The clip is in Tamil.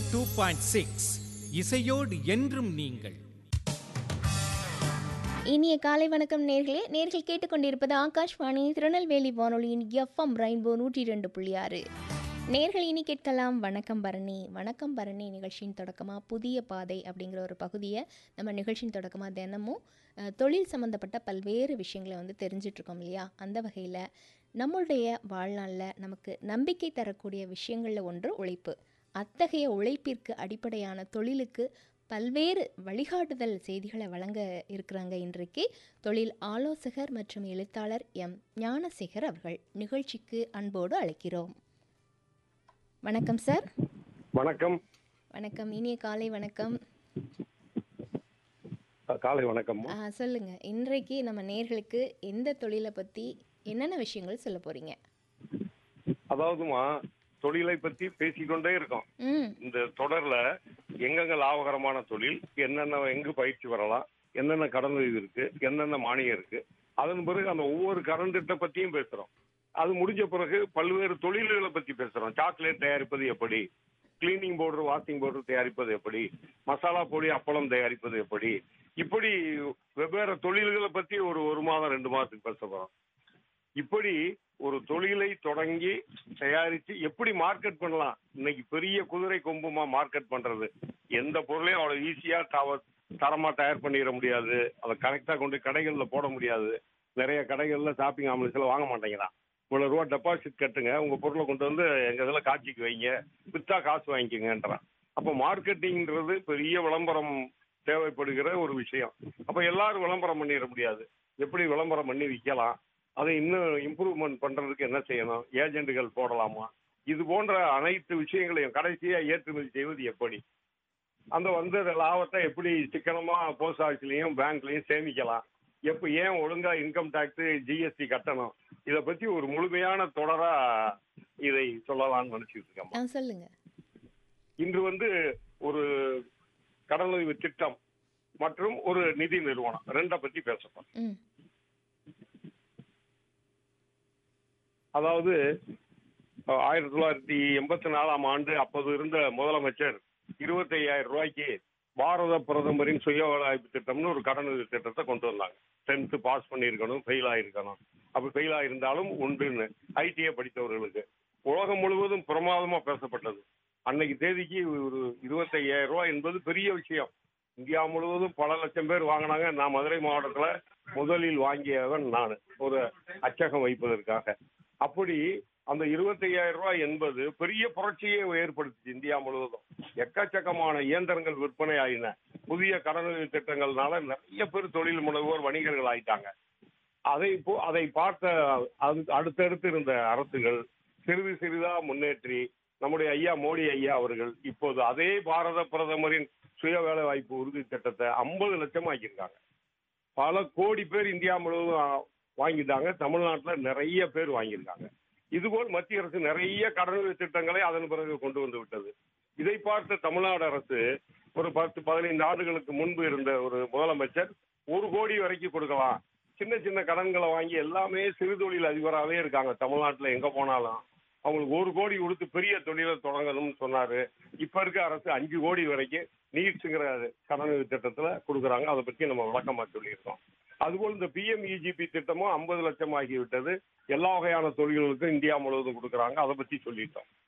102.6 இசையோடு என்றும் நீங்கள். இனிய காலை வணக்கம் நேர்களே. நேர்கள் கேட்டுக்கொண்டிருப்பது ஆகாஷ்வாணி திருநெல்வேலி வானொலியின் எஃப்எம் ரெயின்போ 102.6. நேர்கள் இனி கேட்கலாம் வணக்கம் பரணி. வணக்கம் பரணி நிகழ்ச்சியின் தொடக்கமாக புதிய பாதை அப்படிங்கிற ஒரு பகுதியை நம்ம நிகழ்ச்சியின் தொடக்கமாக தினமும் தொழில் சம்மந்தப்பட்ட பல்வேறு விஷயங்களை தெரிஞ்சிட்ருக்கோம் இல்லையா? அந்த வகையில் நம்மளுடைய வாழ்நாளில் நமக்கு நம்பிக்கை தரக்கூடிய விஷயங்களில் ஒன்று உழைப்பு. அத்தகைய உழைப்பிற்கு அடிப்படையான தொழிலுக்கு பல்வேறு வழிகாட்டுதல் செய்திகளை வழங்க இருக்கிறாங்க இன்றைக்கு தொழில் ஆலோசகர் மற்றும் எழுத்தாளர் எம் ஞானசேகர் அவர்கள். நிகழ்ச்சிக்கு அன்போடு அழைக்கிறோம். வணக்கம் சார். வணக்கம். வணக்கம், இனிய காலை வணக்கம். காலை வணக்கம். சொல்லுங்க, இன்றைக்கு நம்ம நேர்களுக்கு எந்த தொழிலை பற்றி என்னென்ன விஷயங்கள் சொல்ல போறீங்க? அதாவதுமா, தொழிலை பத்தி பேசிக்கொண்டே இருக்கோம் இந்த தொடர்ல. எங்கெங்க லாபகரமான தொழில், என்னென்ன எங்கு பயிற்சி வரலாம், என்னென்ன கடன் உதவி இருக்கு, என்னென்ன மானியம் இருக்கு, அதன் பிறகு அந்த ஒவ்வொரு கடன் திட்ட பத்தியும் பேசுறோம். அது முடிஞ்ச பிறகு பல்வேறு தொழில்களை பத்தி பேசுறோம். சாக்லேட் தயாரிப்பது எப்படி, கிளீனிங் பவுடர், வாஷிங் பவுடர் தயாரிப்பது எப்படி, மசாலா பொடி, அப்பளம் தயாரிப்பது எப்படி, இப்படி வெவ்வேறு தொழில்களை பத்தி ஒரு மாதம் 2 மாதத்துக்கு பேச போறோம். இப்படி ஒரு தொழிலை தொடங்கி தயாரித்து எப்படி மார்க்கெட் பண்ணலாம். இன்னைக்கு பெரிய குதிரை கொம்புமா மார்க்கெட் பண்றது. எந்த பொருளையும் அவ்வளவு ஈஸியா தரமா தயார் பண்ணிட முடியாது. அதை கரெக்டா கொண்டு கடைகள்ல போட முடியாது. நிறைய கடைகள்ல ஷாப்பிங் ஆம்புலன்ஸ்ல வாங்க மாட்டேங்கிறான். இவ்வளவு ரூபா டெபாசிட் கட்டுங்க, உங்க பொருளை கொண்டு வந்து எங்க இதுல காட்சிக்கு வைங்க, வித்தா காசு வாங்கிக்கங்கன்றான். அப்ப மார்க்கெட்டிங்கிறது பெரிய விளம்பரம் தேவைப்படுகிற ஒரு விஷயம். அப்ப எல்லாரும் விளம்பரம் பண்ணிட முடியாது. எப்படி விளம்பரம் பண்ணி விற்கலாம், அதை இன்னும் இம்ப்ரூவ்மெண்ட் பண்றதுக்கு என்ன செய்யணும், ஏஜென்ட்டுகள் போடலாமா, இது போன்ற அனைத்து விஷயங்களையும் கடைசியா ஏற்றுமதி செய்வது எப்படி, அந்த வந்த லாபத்தை எப்படி சிக்கனமா போஸ்ட் ஆஃபீஸ்லயும் பேங்க்லயும் சேமிக்கலாம், ஏன் ஒழுங்கா இன்கம் டாக்ஸ் ஜிஎஸ்டி கட்டணும், இதை பத்தி ஒரு முழுமையான தொடரா இதை சொல்லலாம்னு நினைச்சிட்டு இருக்கேன். சொல்லுங்க. இன்று ஒரு கடனுதவி திட்டம் மற்றும் ஒரு நிதி நிறுவனம் 2 பத்தி பேசப்போம். அதாவது 1984 அப்போது இருந்த முதலமைச்சர் 25,000 ரூபாய்க்கு பாரத பிரதமரின் சுய வேலைவாய்ப்பு திட்டம்னு ஒரு கடனுதவி திட்டத்தை கொண்டு வந்தாங்க. 10th பாஸ் பண்ணியிருக்கணும், ஃபெயில் ஆயிருக்கணும். அப்ப ஃபெயில் ஆயிருந்தாலும் உண்டுன்னு ஐடிஐ படித்தவர்களுக்கு உலகம் முழுவதும் பிரமாதமா பேசப்பட்டது. அன்னைக்கு தேதிக்கு ஒரு 25,000 ரூபாய் என்பது பெரிய விஷயம். இந்தியா முழுவதும் பல லட்சம் பேர் வாங்கினாங்க. நான் மதுரை மாவட்டத்துல முதலில் வாங்கியவன் நான், ஒரு அச்சகம் வைப்பதற்காக. அப்படி அந்த 25,000 ரூபாய் என்பது பெரிய புரட்சியை ஏற்படுத்திச்சு இந்தியா முழுவதும். எக்கச்சக்கமான இயந்திரங்கள் விற்பனை ஆயின. புதிய கடனுதவி திட்டங்கள்னால நிறைய பேர் தொழில் முனைவோர், வணிகர்கள் ஆயிட்டாங்க. அதை பார்த்த அடுத்தடுத்து இருந்த அரசுகள் சிறிது சிறிதா முன்னேற்றி நம்முடைய ஐயா மோடி ஐயா அவர்கள் இப்போது அதே பாரத பிரதமரின் சுய வேலை வாய்ப்பு உறுதி திட்டத்தை 50 லட்சம் ஆக்கியிருக்காங்க. பல கோடி பேர் இந்தியா முழுவதும் வாங்கிட்டாங்க. தமிழ்நாட்டில் நிறைய பேர் வாங்கியிருக்காங்க. இதுபோல் மத்திய அரசு நிறைய கடனுதவி திட்டங்களை அதன் பிறகு கொண்டு வந்து விட்டது. இதை பார்த்த தமிழ்நாடு அரசு ஒரு 10-15 ஆண்டுகளுக்கு முன்பு இருந்த ஒரு முதலமைச்சர் 1 கோடி வரைக்கும் கொடுக்கலாம், சின்ன சின்ன கடன்களை வாங்கி எல்லாமே சிறு தொழில் அதிபராகவே இருக்காங்க தமிழ்நாட்டில் எங்க போனாலும். அவங்களுக்கு 1 கோடி கொடுத்து பெரிய தொழிலை தொடங்கணும்னு சொன்னாரு. இப்ப இருக்க அரசு 5 கோடி வரைக்கும் நீட்ஸுங்கிற கடனுதவி திட்டத்துல கொடுக்குறாங்க. அதை பத்தி நம்ம விளக்கமா சொல்லியிருக்கோம். அதுபோல் இந்த பிஎம்இஜிபி திட்டமும் 50 லட்சம் ஆகிவிட்டது. எல்லா வகையான தொழில்களுக்கும் இந்தியா முழுவதும் கொடுக்குறாங்க. அதை பத்தி சொல்லிட்டோம்.